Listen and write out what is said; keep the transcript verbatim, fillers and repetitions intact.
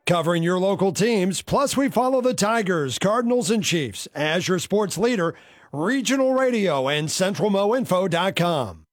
Covering your local teams, plus we follow the Tigers, Cardinals, and Chiefs. As your sports leader, Regional Radio and Central Mo Info dot com.